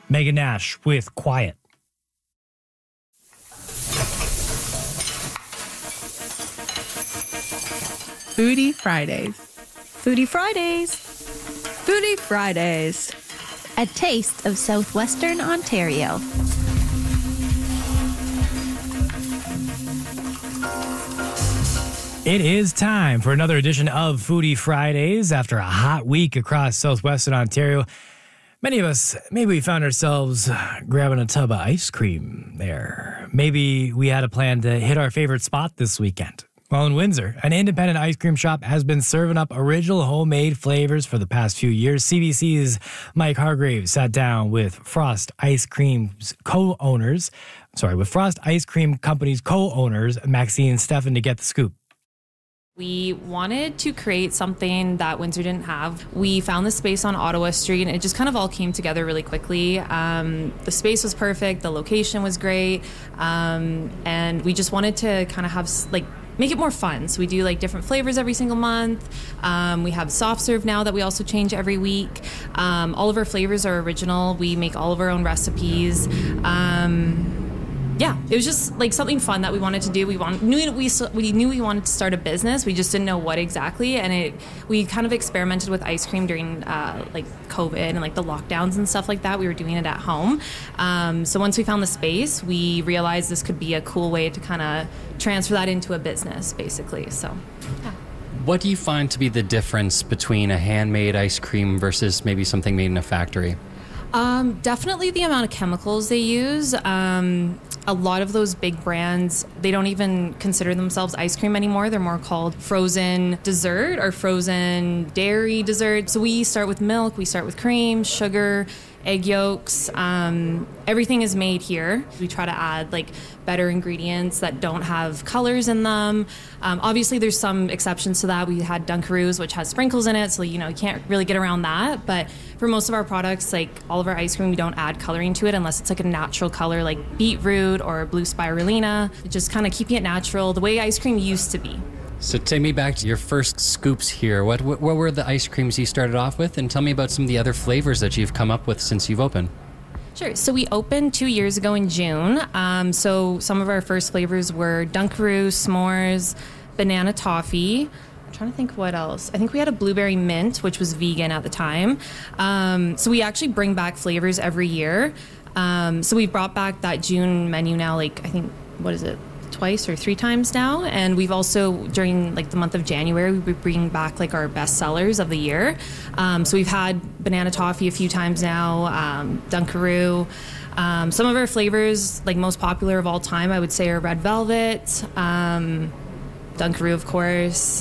Megan Nash with Quiet. Foodie Fridays. Foodie Fridays. Foodie Fridays. A taste of southwestern Ontario. It is time for another edition of Foodie Fridays. After a hot week across southwestern Ontario, many of us, maybe we found ourselves grabbing a tub of ice cream there. Maybe we had a plan to hit our favorite spot this weekend. Well, in Windsor, an independent ice cream shop has been serving up original homemade flavors for the past few years. CBC's Mike Hargrave sat down with Frost Ice Cream's Frost Ice Cream Company's co-owners, Maxine and Stefan, to get the scoop. We wanted to create something that Windsor didn't have. We found the space on Ottawa Street, and it just kind of all came together really quickly. The space was perfect, the location was great, and we just wanted to kind of have, make it more fun. So we do different flavors every single month. We have soft serve now that we also change every week. All of our flavors are original. We make all of our own recipes. Yeah, it was just something fun that we wanted to do. We knew we wanted to start a business. We just didn't know what exactly, and we kind of experimented with ice cream during COVID and the lockdowns and stuff like that. We were doing it at home. So once we found the space, we realized this could be a cool way to kind of transfer that into a business, basically. So, yeah. What do you find to be the difference between a handmade ice cream versus maybe something made in a factory? Definitely the amount of chemicals they use. A lot of those big brands, they don't even consider themselves ice cream anymore. They're more called frozen dessert or frozen dairy dessert. So we start with milk, we start with cream, sugar, egg yolks. Everything is made here. We try to add better ingredients that don't have colors in them. Obviously there's some exceptions to that. We had Dunkaroos, which has sprinkles in it, so you can't really get around that. But for most of our products, all of our ice cream, we don't add coloring to it unless it's a natural color like beetroot or blue spirulina. Just kind of keeping it natural, the way ice cream used to be. So take me back to your first scoops here. What were the ice creams you started off with? And tell me about some of the other flavors that you've come up with since you've opened. Sure. So we opened 2 years ago in June. So some of our first flavors were Dunkaroo, s'mores, banana toffee. I'm trying to think what else. I think we had a blueberry mint, which was vegan at the time. So we actually bring back flavors every year. So we brought back that June menu now, I think, twice or three times now, and we've also during the month of January we bring back our best sellers of the year. So we've had banana toffee a few times now, Dunkaroo. Some of our flavors, most popular of all time, I would say, are red velvet, Dunkaroo, of course.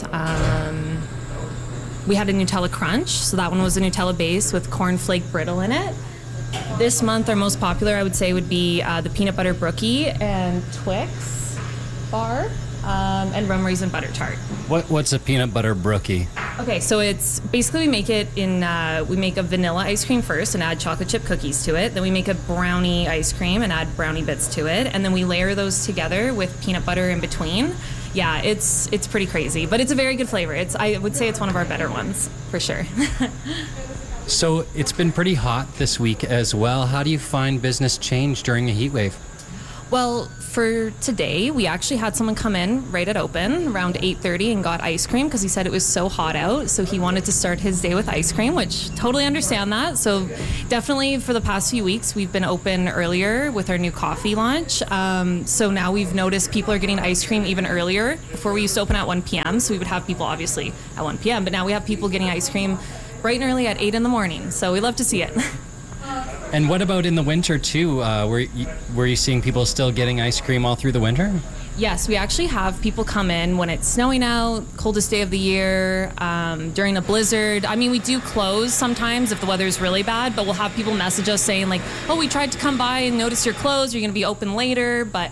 We had a Nutella Crunch, so that one was a Nutella base with cornflake brittle in it. This month our most popular, I would say, would be the peanut butter brookie and Twix bar, and rum raisin butter tart. What's a peanut butter brookie? Okay, so it's basically we make it in we make a vanilla ice cream first and add chocolate chip cookies to it. Then we make a brownie ice cream and add brownie bits to it, and then we layer those together with peanut butter in between. Yeah, it's pretty crazy, but it's a very good flavor. I would say it's one of our better ones for sure. So it's been pretty hot this week as well. How do you find business change during a heat wave? Well, for today, we actually had someone come in right at open around 8:30 and got ice cream because he said it was so hot out. So he wanted to start his day with ice cream, which totally understand that. So definitely for the past few weeks, we've been open earlier with our new coffee launch. So now we've noticed people are getting ice cream even earlier. Before we used to open at 1 p.m. So we would have people obviously at 1 p.m. But now we have people getting ice cream bright and early at 8 in the morning. So we love to see it. And what about in the winter too? Were you seeing people still getting ice cream all through the winter? Yes, we actually have people come in when it's snowing out, coldest day of the year, during a blizzard. I mean, we do close sometimes if the weather's really bad, but we'll have people message us saying oh, we tried to come by and notice you're closed, you're going to be open later. But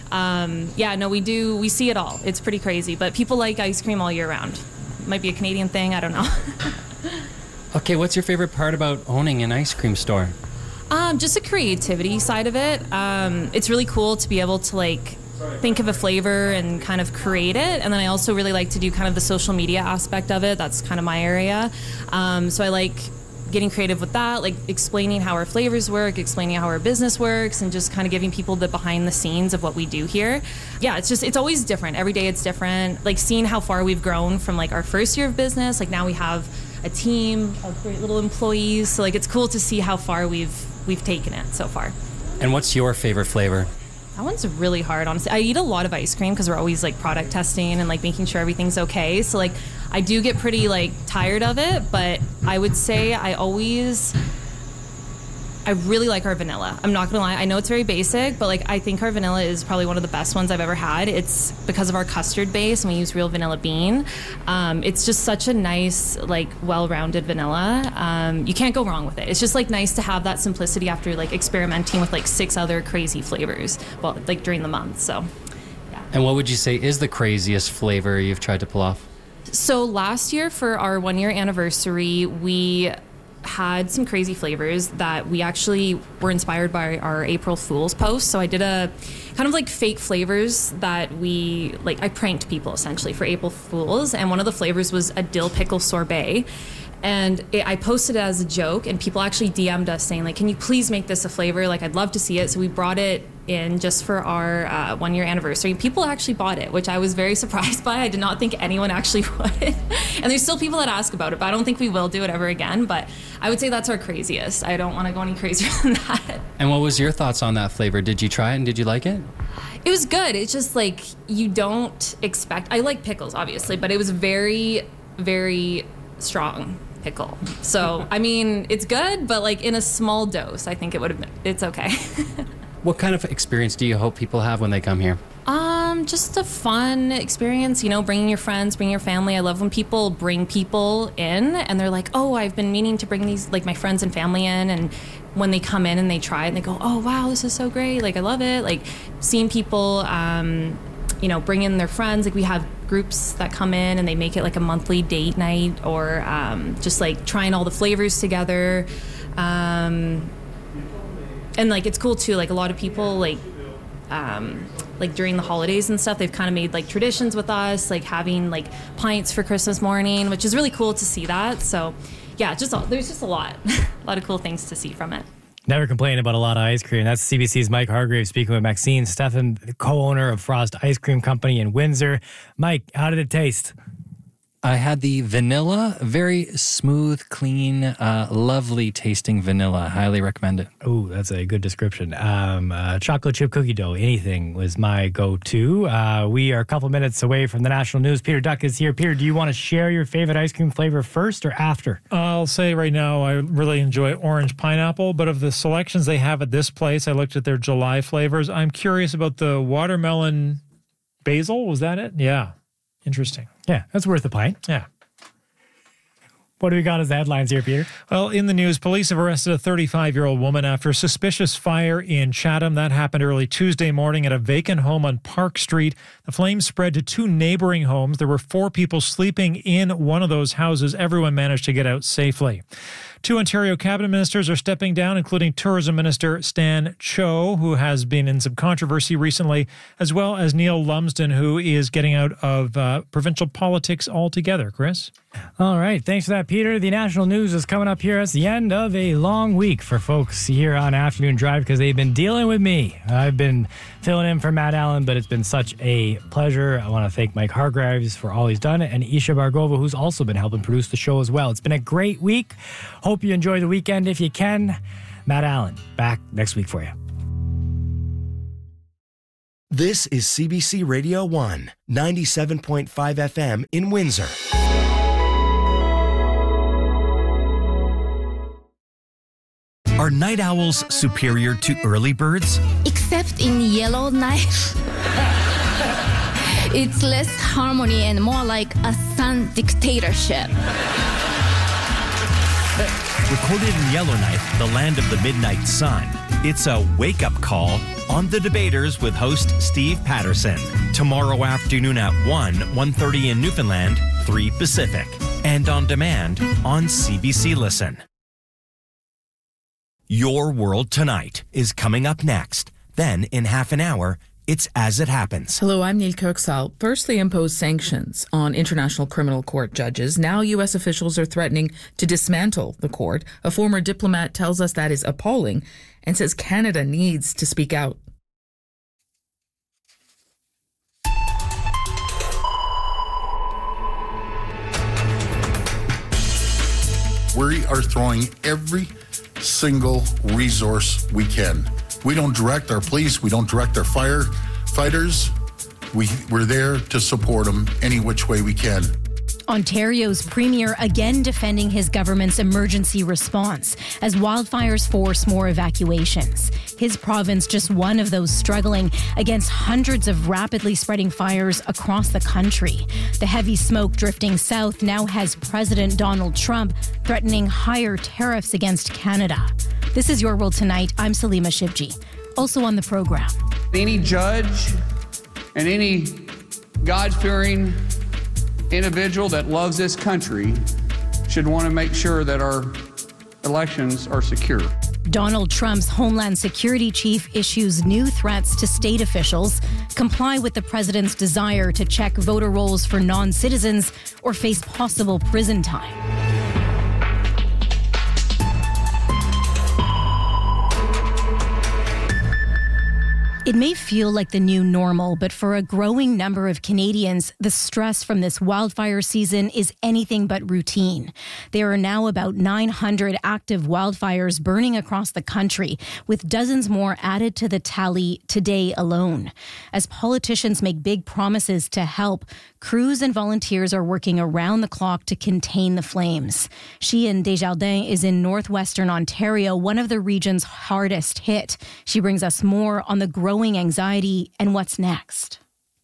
we see it all. It's pretty crazy, but people like ice cream all year round. Might be a Canadian thing, I don't know. Okay, what's your favorite part about owning an ice cream store? Just the creativity side of it. It's really cool to be able to think of a flavor and kind of create it. And then I also really like to do kind of the social media aspect of it. That's kind of my area. So I like getting creative with that, like explaining how our flavors work, explaining how our business works, and just kind of giving people the behind the scenes of what we do here. Yeah, it's always different. Every day it's different. Like seeing how far we've grown from like our first year of business. Like now we have a team of great little employees. So like it's cool to see how far we've taken it so far. And what's your favorite flavor? That one's really hard, honestly. I eat a lot of ice cream because we're always like product testing and like making sure everything's okay. So like I do get pretty like tired of it, but I would say I really like our vanilla. I'm not gonna lie. I know it's very basic, but like I think our vanilla is probably one of the best ones I've ever had. It's because of our custard base, and we use real vanilla bean. It's just such a nice, like, well-rounded vanilla. You can't go wrong with it. It's just like nice to have that simplicity after like experimenting with like 6 other crazy flavors, well, like during the month. So, yeah. And what would you say is the craziest flavor you've tried to pull off? So last year for our 1-year anniversary, we had some crazy flavors that we actually were inspired by our April Fool's post. So I did a kind of like fake flavors that I pranked people essentially for April Fool's. And one of the flavors was a dill pickle sorbet. And I posted it as a joke, and people actually DM'd us saying, like, can you please make this a flavor? Like, I'd love to see it. So we brought it in just for our 1-year anniversary. People actually bought it, which I was very surprised by. I did not think anyone actually would. And there's still people that ask about it, but I don't think we will do it ever again. But I would say that's our craziest. I don't want to go any crazier than that. And what was your thoughts on that flavor? Did you try it and did you like it? It was good. It's just like you don't expect. I like pickles, obviously, but it was very, very strong pickle. So, I mean, it's good, but like in a small dose, I think it's okay. What kind of experience do you hope people have when they come here? Just a fun experience, bringing your friends, bringing your family. I love when people bring people in and they're like, oh, I've been meaning to bring these, like my friends and family in. And when they come in and they try it and they go, oh, wow, this is so great. Like, I love it. Like seeing people, bring in their friends. Like we have groups that come in and they make it like a monthly date night, or just like trying all the flavors together. And like it's cool too. Like a lot of people like during the holidays and stuff, they've kind of made like traditions with us, like having like pints for Christmas morning, which is really cool to see that. So yeah, there's just a lot of cool things to see from it. Never complain about a lot of ice cream. That's CBC's Mike Hargrave speaking with Maxine Stephan, the co-owner of Frost Ice Cream Company in Windsor. Mike, how did it taste? I had the vanilla, very smooth, clean, lovely tasting vanilla. Highly recommend it. Oh, that's a good description. Chocolate chip cookie dough, anything was my go-to. We are a couple minutes away from the national news. Peter Duck is here. Peter, do you want to share your favorite ice cream flavor first or after? I'll say right now I really enjoy orange pineapple, but of the selections they have at this place, I looked at their July flavors. I'm curious about the watermelon basil. Was that it? Yeah. Interesting. Yeah, that's worth a pint. Yeah. What do we got as the headlines here, Peter? Well, in the news, police have arrested a 35-year-old woman after a suspicious fire in Chatham. That happened early Tuesday morning at a vacant home on Park Street. The flames spread to 2 neighboring homes. There were 4 people sleeping in one of those houses. Everyone managed to get out safely. 2 Ontario cabinet ministers are stepping down, including Tourism Minister Stan Cho, who has been in some controversy recently, as well as Neil Lumsden, who is getting out of provincial politics altogether. Chris? All right. Thanks for that, Peter. The national news is coming up here. It's the end of a long week for folks here on Afternoon Drive because they've been dealing with me. I've been filling in for Matt Allen, but it's been such a pleasure. I want to thank Mike Hargraves for all he's done, and Isha Bargova, who's also been helping produce the show as well. It's been a great week. Hope you enjoy the weekend if you can. Matt Allen, back next week for you. This is CBC Radio 1, 97.5 FM in Windsor. Are night owls superior to early birds? Except in Yellowknife. It's less harmony and more like a sun dictatorship. Recorded in Yellowknife, the land of the midnight sun, it's a wake-up call on The Debaters with host Steve Patterson. Tomorrow afternoon at 1:30 in Newfoundland, 3 Pacific. And on demand on CBC Listen. Your World Tonight is coming up next. Then, in half an hour, It's As It Happens. Hello, I'm Neil Kirksall. First, they imposed sanctions on International Criminal Court judges. Now, U.S. officials are threatening to dismantle the court. A former diplomat tells us that is appalling and says Canada needs to speak out. We are throwing every single resource we can. We don't direct our police. We don't direct our firefighters. We're there to support them any which way we can. Ontario's premier again defending his government's emergency response as wildfires force more evacuations. His province just one of those struggling against hundreds of rapidly spreading fires across the country. The heavy smoke drifting south now has President Donald Trump threatening higher tariffs against Canada. This is Your World Tonight. I'm Salima Shivji. Also on the program. Any judge and any God-fearing individual that loves this country should want to make sure that our elections are secure. Donald Trump's Homeland Security chief issues new threats to state officials, comply with the president's desire to check voter rolls for non-citizens, or face possible prison time. It may feel like the new normal, but for a growing number of Canadians, the stress from this wildfire season is anything but routine. There are now about 900 active wildfires burning across the country, with dozens more added to the tally today alone. As politicians make big promises to help, crews and volunteers are working around the clock to contain the flames. Sheehan Desjardins is in northwestern Ontario, one of the region's hardest hit. She brings us more on the growing anxiety and what's next.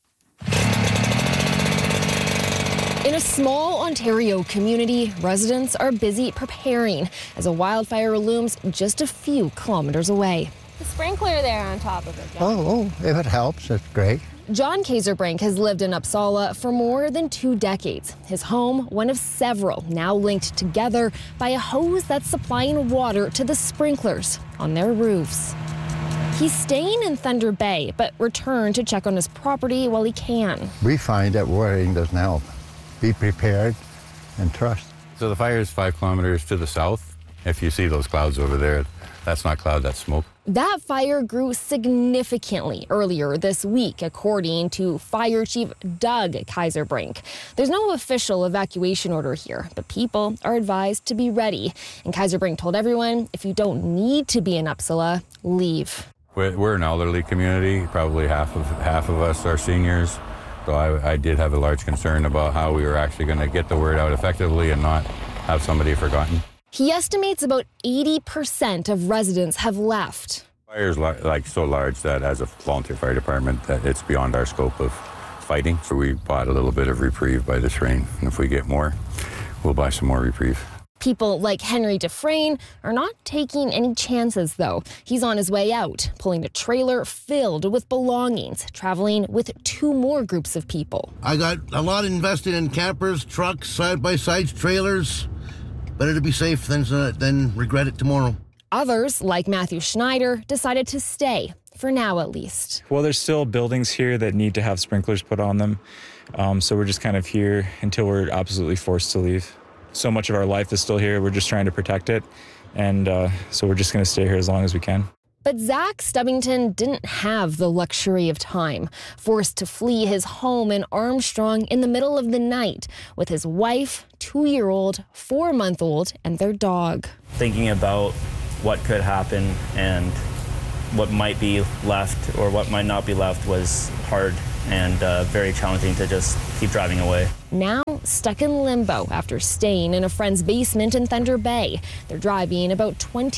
In a small Ontario community, residents are busy preparing as a wildfire looms just a few kilometers away. The sprinkler there on top of it. Oh, if it helps, it's great. John Kaiserbrink has lived in Uppsala for more than 2 decades. His home, one of several, now linked together by a hose that's supplying water to the sprinklers on their roofs. He's staying in Thunder Bay, but returned to check on his property while he can. We find that worrying doesn't help. Be prepared and trust. So the fire is 5 kilometers to the south. If you see those clouds over there, that's not cloud, that's smoke. That fire grew significantly earlier this week, according to Fire Chief Doug Kaiserbrink. There's no official evacuation order here, but people are advised to be ready. And Kaiserbrink told everyone, if you don't need to be in Uppsala, leave. We're an elderly community. Probably half of us are seniors. So I did have a large concern about how we were actually going to get the word out effectively and not have somebody forgotten. He estimates about 80% of residents have left. Fire is like so large that as a volunteer fire department, that it's beyond our scope of fighting. So we bought a little bit of reprieve by this rain. And if we get more, we'll buy some more reprieve. People like Henry Dufresne are not taking any chances, though. He's on his way out, pulling a trailer filled with belongings, traveling with 2 more groups of people. I got a lot invested in campers, trucks, side-by-sides, trailers. Better to be safe than regret it tomorrow. Others, like Matthew Schneider, decided to stay, for now at least. Well, there's still buildings here that need to have sprinklers put on them. So we're just kind of here until we're absolutely forced to leave. So much of our life is still here. We're just trying to protect it. And so we're just going to stay here as long as we can. But Zach Stubbington didn't have the luxury of time, forced to flee his home in Armstrong in the middle of the night with his wife, 2-year-old, 4-month-old, and their dog. Thinking about what could happen and what might be left or what might not be left was hard and very challenging to just keep driving away. Now stuck in limbo after staying in a friend's basement in Thunder Bay. They're driving about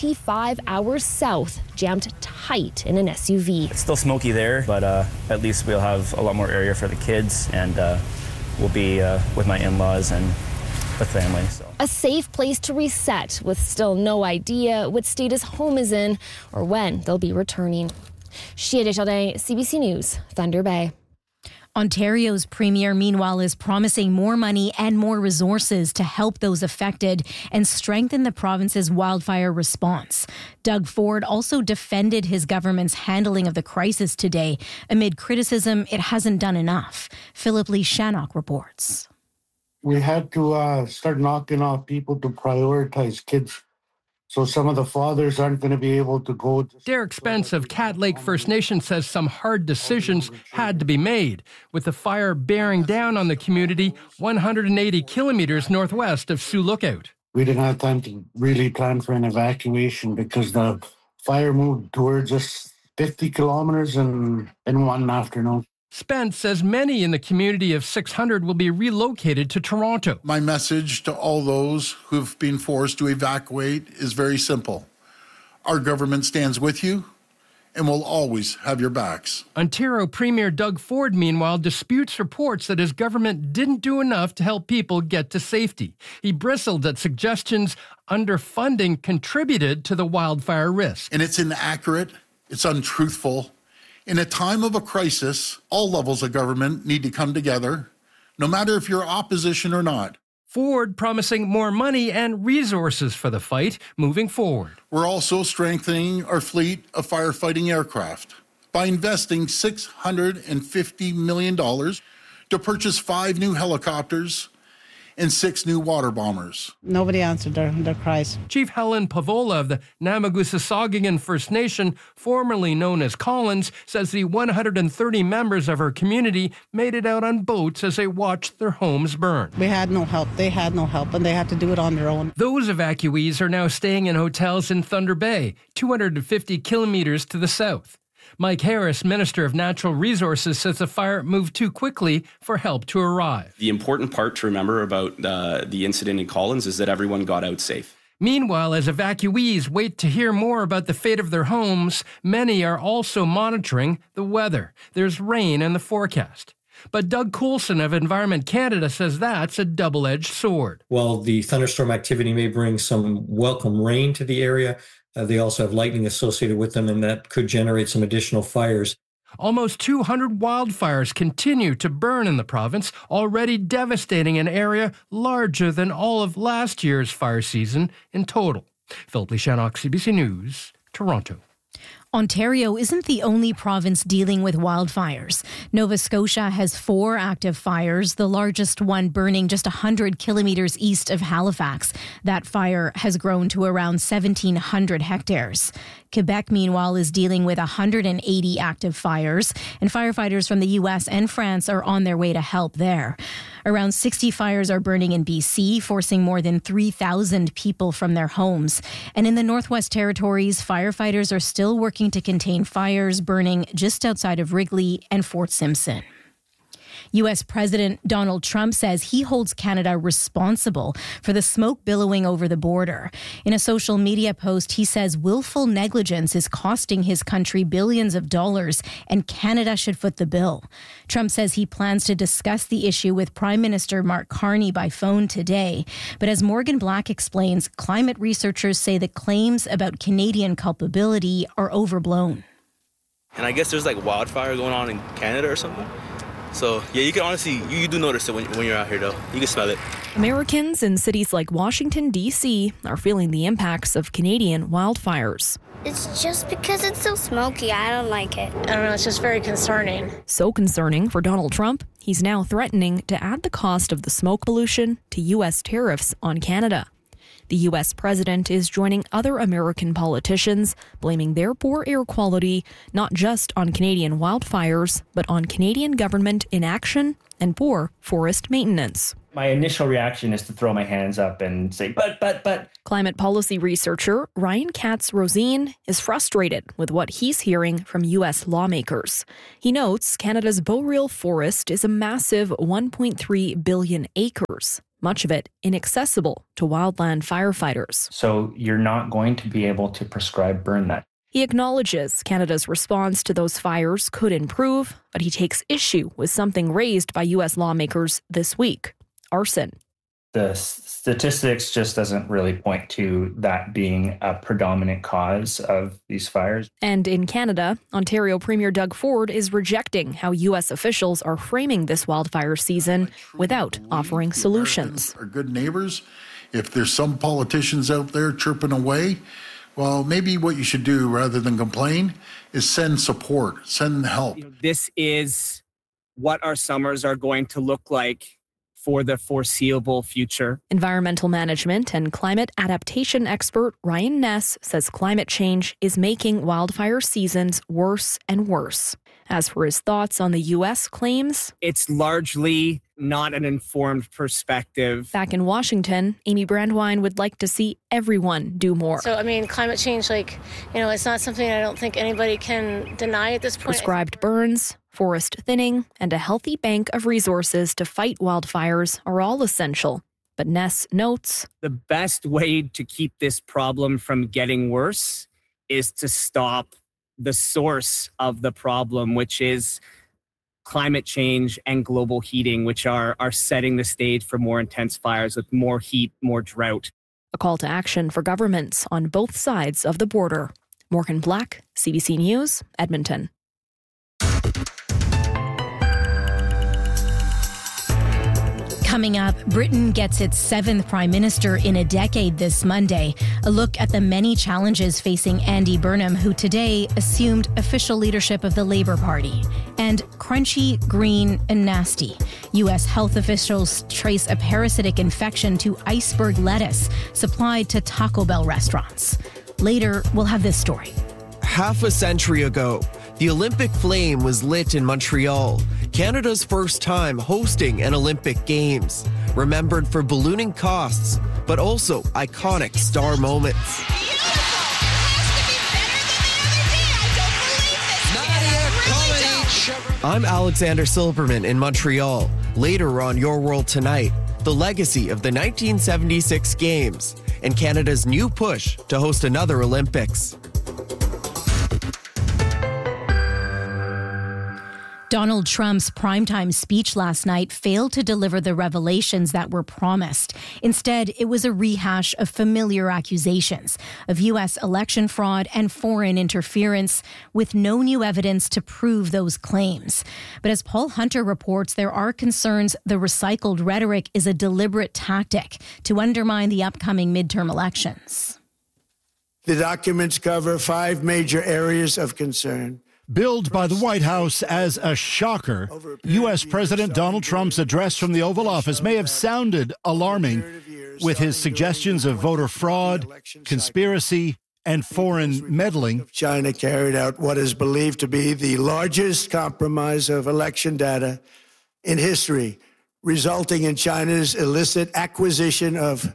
25 hours south, jammed tight in an SUV. It's still smoky there, but at least we'll have a lot more area for the kids, and we'll be with my in-laws and with family. So. A safe place to reset, with still no idea what state his home is in or when they'll be returning. Sheehan Desjardins, CBC News, Thunder Bay. Ontario's premier, meanwhile, is promising more money and more resources to help those affected and strengthen the province's wildfire response. Doug Ford also defended his government's handling of the crisis today amid criticism it hasn't done enough. Philip Lee Shannock reports. We had to start knocking off people to prioritize kids. So some of the fathers aren't going to be able to go. Derek Spence of Cat Lake First Nation says some hard decisions had to be made, with the fire bearing down on the community 180 kilometers northwest of Sioux Lookout. We didn't have time to really plan for an evacuation because the fire moved towards us 50 kilometers in one afternoon. Spence says many in the community of 600 will be relocated to Toronto. My message to all those who've been forced to evacuate is very simple. Our government stands with you and will always have your backs. Ontario Premier Doug Ford, meanwhile, disputes reports that his government didn't do enough to help people get to safety. He bristled at suggestions underfunding contributed to the wildfire risk. And it's inaccurate, it's untruthful. In a time of a crisis, all levels of government need to come together, no matter if you're opposition or not. Ford promising more money and resources for the fight moving forward. We're also strengthening our fleet of firefighting aircraft by investing $650 million to purchase 5 new helicopters and 6 new water bombers. Nobody answered their cries. Chief Helen Pavola of the Namagusasagigan First Nation, formerly known as Collins, says the 130 members of her community made it out on boats as they watched their homes burn. We had no help. They had no help, and they had to do it on their own. Those evacuees are now staying in hotels in Thunder Bay, 250 kilometers to the south. Mike Harris, Minister of Natural Resources, says the fire moved too quickly for help to arrive. The important part to remember about the incident in Collins is that everyone got out safe. Meanwhile, as evacuees wait to hear more about the fate of their homes, many are also monitoring the weather. There's rain in the forecast. But Doug Coulson of Environment Canada says that's a double-edged sword. While the thunderstorm activity may bring some welcome rain to the area, they also have lightning associated with them, and that could generate some additional fires. Almost 200 wildfires continue to burn in the province, already devastating an area larger than all of last year's fire season in total. Philip Lee Shannock, CBC News, Toronto. Ontario isn't the only province dealing with wildfires. Nova Scotia has 4 active fires, the largest one burning just 100 kilometers east of Halifax. That fire has grown to around 1,700 hectares. Quebec, meanwhile, is dealing with 180 active fires, and firefighters from the U.S. and France are on their way to help there. Around 60 fires are burning in BC, forcing more than 3,000 people from their homes. And in the Northwest Territories, firefighters are still working to contain fires burning just outside of Wrigley and Fort Simpson. U.S. President Donald Trump says he holds Canada responsible for the smoke billowing over the border. In a social media post, he says willful negligence is costing his country billions of dollars and Canada should foot the bill. Trump says he plans to discuss the issue with Prime Minister Mark Carney by phone today. But as Morgan Black explains, climate researchers say the claims about Canadian culpability are overblown. And I guess there's like wildfire going on in Canada or something. So, yeah, you can honestly, you do notice it when you're out here, though. You can smell it. Americans in cities like Washington, D.C. are feeling the impacts of Canadian wildfires. It's just because it's so smoky. I don't like it. I don't know. It's just very concerning. So concerning for Donald Trump, he's now threatening to add the cost of the smoke pollution to U.S. tariffs on Canada. The U.S. president is joining other American politicians, blaming their poor air quality not just on Canadian wildfires, but on Canadian government inaction and poor forest maintenance. My initial reaction is to throw my hands up and say, but. Climate policy researcher Ryan Katz-Rosene is frustrated with what he's hearing from U.S. lawmakers. He notes Canada's boreal forest is a massive 1.3 billion acres, much of it inaccessible to wildland firefighters. So you're not going to be able to prescribe burn that. He acknowledges Canada's response to those fires could improve, but he takes issue with something raised by U.S. lawmakers this week: arson. The statistics just doesn't really point to that being a predominant cause of these fires. And in Canada, Ontario Premier Doug Ford is rejecting how U.S. officials are framing this wildfire season without offering solutions. Our good neighbors, if there's some politicians out there chirping away, well, maybe what you should do rather than complain is send support, send help. This is what our summers are going to look like for the foreseeable future. Environmental management and climate adaptation expert Ryan Ness says climate change is making wildfire seasons worse and worse. As for his thoughts on the U.S. claims, it's largely not an informed perspective. Back in Washington, Amy Brandwein would like to see everyone do more. So, climate change, it's not something I don't think anybody can deny at this point. Prescribed burns, forest thinning, and a healthy bank of resources to fight wildfires are all essential. But Ness notes, the best way to keep this problem from getting worse is to stop the source of the problem, which is climate change and global heating, which are setting the stage for more intense fires with more heat, more drought. A call to action for governments on both sides of the border. Morgan Black, CBC News, Edmonton. Coming up, Britain gets its 7th Prime Minister in a decade this Monday. A look at the many challenges facing Andy Burnham, who today assumed official leadership of the Labour Party. And crunchy, green, and nasty. U.S. health officials trace a parasitic infection to iceberg lettuce supplied to Taco Bell restaurants. Later, we'll have this story. Half a century ago, the Olympic flame was lit in Montreal, Canada's first time hosting an Olympic Games, remembered for ballooning costs, but also iconic star moments. I'm Alexander Silberman in Montreal. Later on Your World Tonight, the legacy of the 1976 Games and Canada's new push to host another Olympics. Donald Trump's primetime speech last night failed to deliver the revelations that were promised. Instead, it was a rehash of familiar accusations of U.S. election fraud and foreign interference, with no new evidence to prove those claims. But as Paul Hunter reports, there are concerns the recycled rhetoric is a deliberate tactic to undermine the upcoming midterm elections. The documents cover 5 major areas of concern. Billed by the White House as a shocker, U.S. President Donald Trump's address from the Oval Office may have sounded alarming, with his suggestions of voter fraud, conspiracy, and foreign meddling. China carried out what is believed to be the largest compromise of election data in history, resulting in China's illicit acquisition of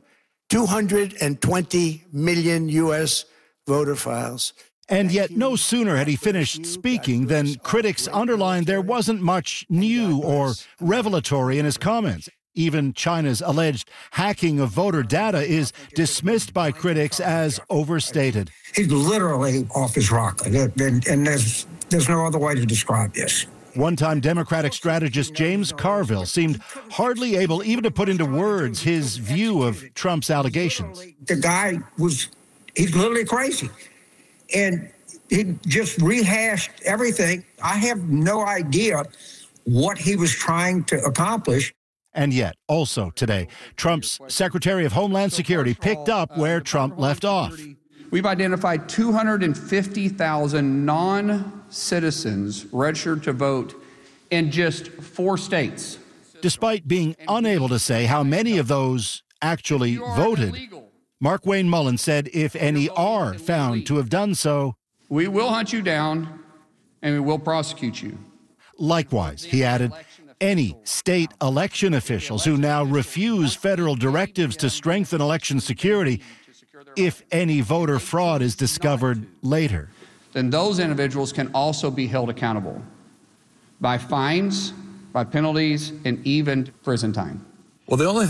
220 million U.S. voter files. And yet no sooner had he finished speaking than critics underlined there wasn't much new or revelatory in his comments. Even China's alleged hacking of voter data is dismissed by critics as overstated. He's literally off his rocker, and there's no other way to describe this. One-time Democratic strategist James Carville seemed hardly able even to put into words his view of Trump's allegations. The guy he's literally crazy. And he just rehashed everything. I have no idea what he was trying to accomplish. And yet, also today, Trump's Secretary of Homeland Security picked up where Trump left off. We've identified 250,000 non-citizens registered to vote in just 4 states. Despite being unable to say how many of those actually voted, Mark Wayne Mullen said if any are found to have done so, we will hunt you down and we will prosecute you. Likewise, he added, any state election officials who now refuse federal directives to strengthen election security, if any voter fraud is discovered later, then those individuals can also be held accountable by fines, by penalties, and even prison time. Well, the only thing